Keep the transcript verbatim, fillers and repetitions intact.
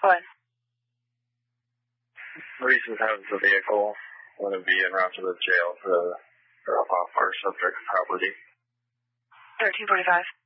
What? Reese has the vehicle. Going to be en route to the jail to drop off our subject's property. thirteen forty-five.